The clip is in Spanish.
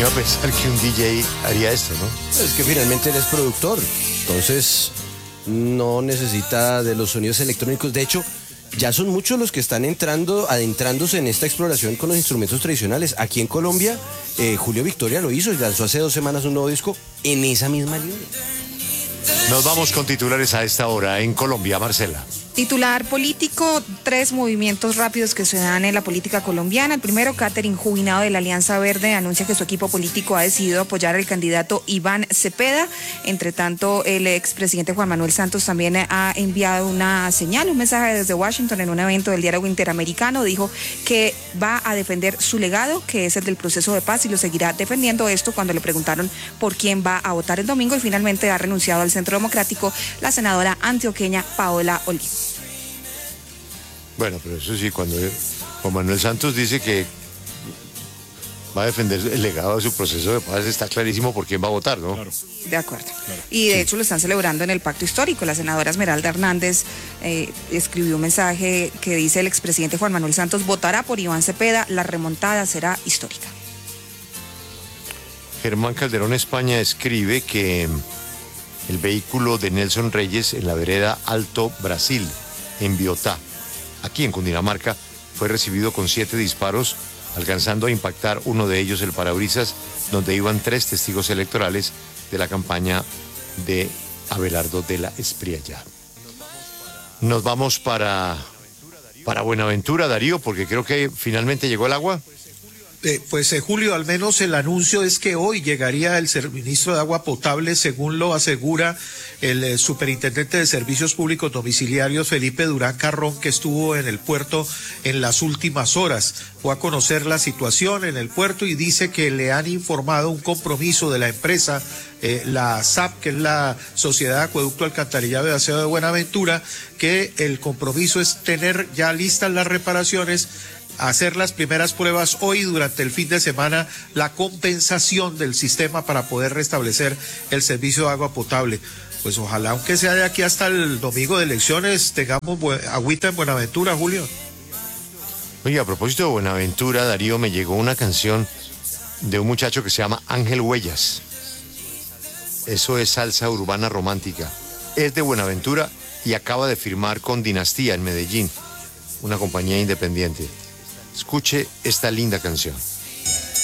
iba a pensar que un DJ haría esto, ¿no? Es que finalmente él es productor, entonces no necesita de los sonidos electrónicos. De hecho, ya son muchos los que están adentrándose en esta exploración con los instrumentos tradicionales. Aquí en Colombia, Julio Victoria lo hizo y lanzó hace 2 semanas un nuevo disco en esa misma línea. Nos vamos con titulares a esta hora en Colombia, Marcela. Titular político, 3 movimientos rápidos que se dan en la política colombiana. El primero, Catherine Jubinado de la Alianza Verde anuncia que su equipo político ha decidido apoyar al candidato Iván Cepeda. Entre tanto, el expresidente Juan Manuel Santos también ha enviado una señal, un mensaje desde Washington en un evento del Diálogo Interamericano. Dijo que va a defender su legado, que es el del proceso de paz, y lo seguirá defendiendo. Esto cuando le preguntaron por quién va a votar el domingo, y finalmente ha renunciado al Centro Democrático la senadora antioqueña Paola Olí. Bueno, pero eso sí, cuando Juan Manuel Santos dice que va a defender el legado de su proceso de paz, está clarísimo por quién va a votar, ¿no? Claro. De acuerdo. Claro. Y de hecho lo están celebrando en el Pacto Histórico. La senadora Esmeralda Hernández escribió un mensaje que dice: el expresidente Juan Manuel Santos votará por Iván Cepeda, la remontada será histórica. Germán Calderón España escribe que el vehículo de Nelson Reyes en la vereda Alto Brasil, en Biotá, aquí en Cundinamarca, fue recibido con 7 disparos, alcanzando a impactar uno de ellos el parabrisas, donde iban 3 testigos electorales de la campaña de Abelardo de la Espriella. Nos vamos para Buenaventura, Darío, porque creo que finalmente llegó el agua. Julio, al menos el anuncio es que hoy llegaría el suministro de agua potable, según lo asegura el superintendente de Servicios Públicos Domiciliarios, Felipe Durán Carrón, que estuvo en el puerto en las últimas horas. Fue a conocer la situación en el puerto y dice que le han informado un compromiso de la empresa, la SAP, que es la Sociedad de Acueducto Alcantarillado y Aseo de Buenaventura, que el compromiso es tener ya listas las reparaciones, hacer las primeras pruebas hoy durante el fin de semana, la compensación del sistema para poder restablecer el servicio de agua potable. Pues ojalá, aunque sea de aquí hasta el domingo de elecciones, tengamos agüita en Buenaventura, Julio. Oye, a propósito de Buenaventura, Darío, me llegó una canción de un muchacho que se llama Ángel Huellas. Eso es salsa urbana romántica. Es de Buenaventura y acaba de firmar con Dinastía en Medellín, una compañía independiente. Escuche esta linda canción.